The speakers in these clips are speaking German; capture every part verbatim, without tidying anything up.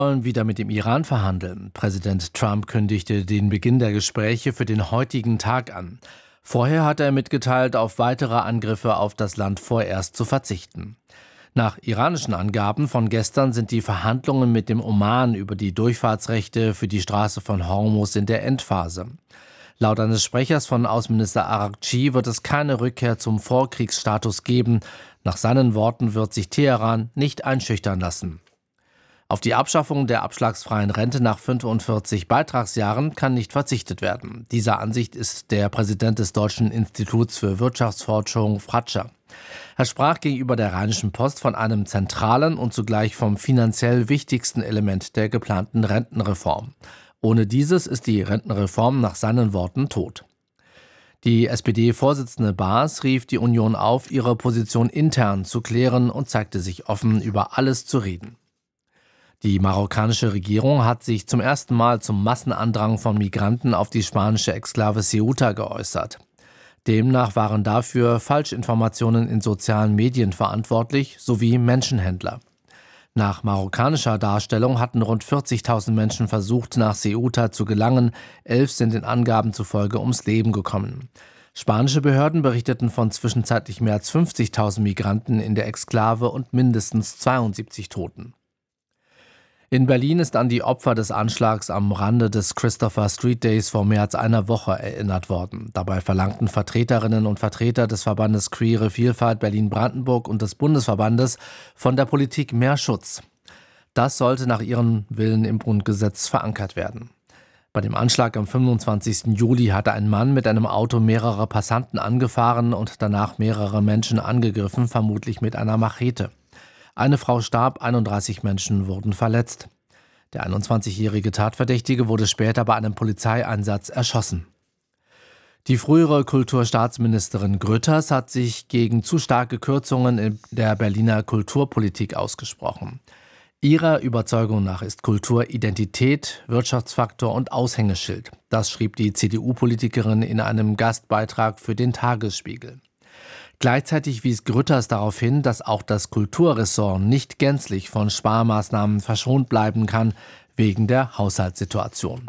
Wollen wieder mit dem Iran verhandeln. Präsident Trump kündigte den Beginn der Gespräche für den heutigen Tag an. Vorher hat er mitgeteilt, auf weitere Angriffe auf das Land vorerst zu verzichten. Nach iranischen Angaben von gestern sind die Verhandlungen mit dem Oman über die Durchfahrtsrechte für die Straße von Hormuz in der Endphase. Laut eines Sprechers von Außenminister Araghchi wird es keine Rückkehr zum Vorkriegsstatus geben. Nach seinen Worten wird sich Teheran nicht einschüchtern lassen. Auf die Abschaffung der abschlagsfreien Rente nach fünfundvierzig Beitragsjahren kann nicht verzichtet werden. Dieser Ansicht ist der Präsident des Deutschen Instituts für Wirtschaftsforschung, Fratscher. Er sprach gegenüber der Rheinischen Post von einem zentralen und zugleich vom finanziell wichtigsten Element der geplanten Rentenreform. Ohne dieses ist die Rentenreform nach seinen Worten tot. Die S P D-Vorsitzende Baas rief die Union auf, ihre Position intern zu klären und zeigte sich offen, über alles zu reden. Die marokkanische Regierung hat sich zum ersten Mal zum Massenandrang von Migranten auf die spanische Exklave Ceuta geäußert. Demnach waren dafür Falschinformationen in sozialen Medien verantwortlich sowie Menschenhändler. Nach marokkanischer Darstellung hatten rund vierzigtausend Menschen versucht, nach Ceuta zu gelangen. Elf sind den Angaben zufolge ums Leben gekommen. Spanische Behörden berichteten von zwischenzeitlich mehr als fünfzigtausend Migranten in der Exklave und mindestens zweiundsiebzig Toten. In Berlin ist an die Opfer des Anschlags am Rande des Christopher Street Days vor mehr als einer Woche erinnert worden. Dabei verlangten Vertreterinnen und Vertreter des Verbandes Queere Vielfalt Berlin-Brandenburg und des Bundesverbandes von der Politik mehr Schutz. Das sollte nach ihrem Willen im Grundgesetz verankert werden. Bei dem Anschlag am fünfundzwanzigsten Juli hatte ein Mann mit einem Auto mehrere Passanten angefahren und danach mehrere Menschen angegriffen, vermutlich mit einer Machete. Eine Frau starb, einunddreißig Menschen wurden verletzt. Der einundzwanzigjährige Tatverdächtige wurde später bei einem Polizeieinsatz erschossen. Die frühere Kulturstaatsministerin Grütters hat sich gegen zu starke Kürzungen in der Berliner Kulturpolitik ausgesprochen. Ihrer Überzeugung nach ist Kultur Identität, Wirtschaftsfaktor und Aushängeschild. Das schrieb die C D U-Politikerin in einem Gastbeitrag für den Tagesspiegel. Gleichzeitig wies Grütters darauf hin, dass auch das Kulturressort nicht gänzlich von Sparmaßnahmen verschont bleiben kann, wegen der Haushaltssituation.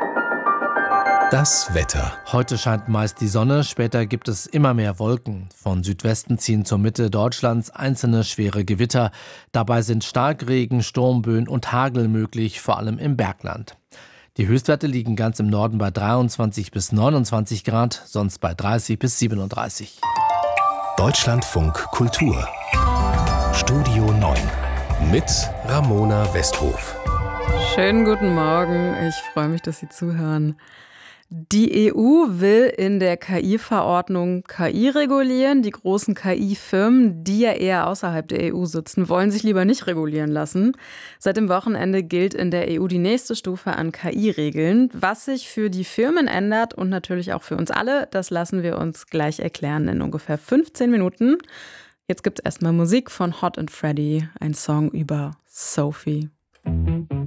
Das Wetter. Heute scheint meist die Sonne, später gibt es immer mehr Wolken. Von Südwesten ziehen zur Mitte Deutschlands einzelne schwere Gewitter. Dabei sind Starkregen, Sturmböen und Hagel möglich, vor allem im Bergland. Die Höchstwerte liegen ganz im Norden bei dreiundzwanzig bis neunundzwanzig Grad, sonst bei dreißig bis siebenunddreißig. Deutschlandfunk Kultur. Studio neun mit Ramona Westhof. Schönen guten Morgen, ich freue mich, dass Sie zuhören. Die E U will in der K I-Verordnung K I regulieren. Die großen K I-Firmen, die ja eher außerhalb der E U sitzen, wollen sich lieber nicht regulieren lassen. Seit dem Wochenende gilt in der E U die nächste Stufe an K I-Regeln. Was sich für die Firmen ändert und natürlich auch für uns alle, das lassen wir uns gleich erklären in ungefähr fünfzehn Minuten. Jetzt gibt's erstmal Musik von Hot and Freddy, ein Song über Sophie.